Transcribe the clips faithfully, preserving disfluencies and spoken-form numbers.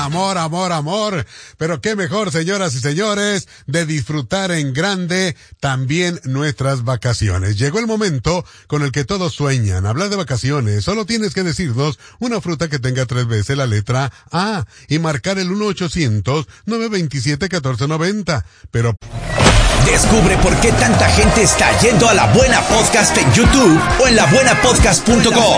Amor, amor, amor, pero qué mejor, señoras y señores, de disfrutar en grande también nuestras vacaciones. Llegó el momento con el que todos sueñan. Hablar de vacaciones, solo tienes que decirnos una fruta que tenga tres veces la letra A y marcar el uno ochocientos, nueve veintisiete, catorce noventa. Pero... Descubre por qué tanta gente está yendo a La Buena Podcast en YouTube o en la buena podcast punto com.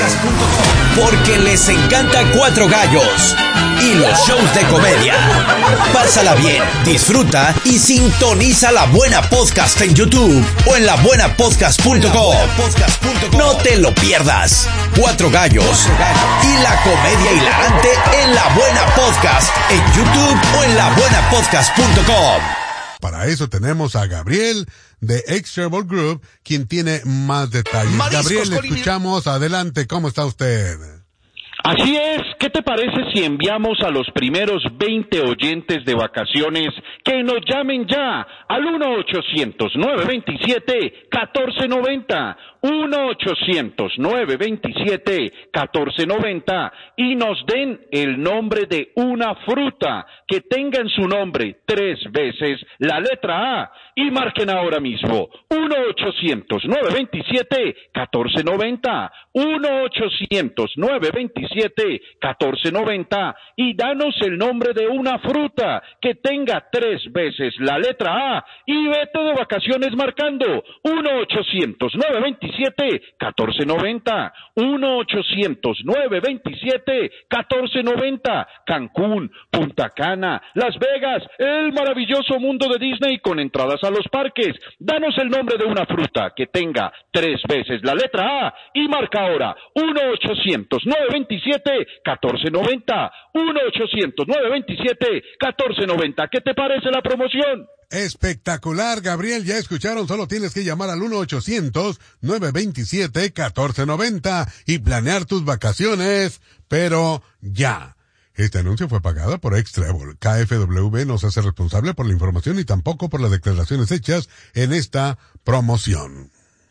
Porque les encanta Cuatro Gallos y los shows de comedia. Pásala bien, disfruta y sintoniza La Buena Podcast en YouTube o en la buena podcast punto com. No te lo pierdas. Cuatro Gallos y la comedia hilarante en La Buena Podcast en YouTube o en la buena podcast punto com. Para eso tenemos a Gabriel de Extraball Group, quien tiene más detalles. Mariscos, Gabriel, le Colima. escuchamos. Adelante, ¿cómo está usted? Así es, ¿qué te parece si enviamos a los primeros veinte oyentes de vacaciones que nos llamen ya al uno ochocientos, nueve veintisiete, catorce noventa, uno ochocientos, nueve veintisiete, catorce noventa y nos den el nombre de una fruta que tenga en su nombre tres veces la letra A y marquen ahora mismo uno ochocientos, nueve veintisiete, catorce noventa, uno ochocientos, nueve veintisiete, catorce noventa y danos el nombre de una fruta que tenga tres veces la letra A y vete de vacaciones marcando uno ochocientos, nueve veintisiete, catorce noventa, uno ochocientos, nueve veintisiete, catorce noventa, Cancún, Punta Cana, Las Vegas, el maravilloso mundo de Disney con entradas a los parques. Danos el nombre de una fruta que tenga tres veces la letra A y marca ahora uno ochocientos, nueve veintisiete, catorce noventa, uno ochocientos, nueve veintisiete, catorce noventa. ¿Qué te parece la promoción? Espectacular, Gabriel, ya escucharon, solo tienes que llamar al uno ochocientos, nueve veintisiete, catorce noventa y planear tus vacaciones, pero ya. Este anuncio fue pagado por Extraball. K F W B no se hace responsable por la información y tampoco por las declaraciones hechas en esta promoción.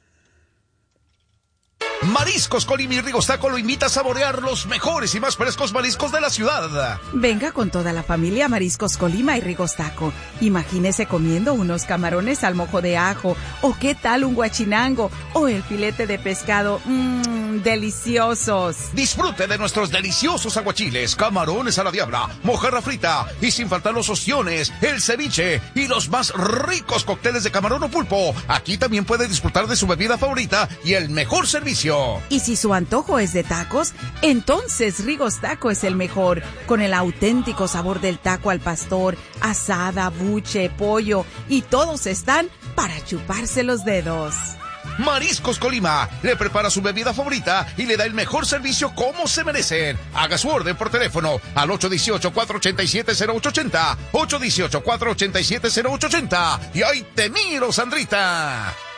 Mariscos Colima y Rigostaco lo invita a saborear los mejores y más frescos mariscos de la ciudad. Venga con toda la familia a Mariscos Colima y Rigostaco. Imagínese comiendo unos camarones al mojo de ajo, o qué tal un guachinango, o el filete de pescado. Mmm, deliciosos. Disfrute de nuestros deliciosos aguachiles, camarones a la diabla, mojarra frita y sin faltar los ostiones, el ceviche y los más ricos cócteles de camarón o pulpo. Aquí también puede disfrutar de su bebida favorita y el mejor servicio. Y si su antojo es de tacos, entonces Rigostaco es el mejor, con el auténtico sabor del taco al pastor, asada, buche, pollo, y todos están para chuparse los dedos. Mariscos Colima le prepara su bebida favorita y le da el mejor servicio como se merecen. Haga su orden por teléfono al ocho uno ocho, cuatro ocho siete, cero ocho ocho cero, ocho uno ocho, cuatro ocho siete, cero ocho ocho cero y ahí te miro, Sandrita.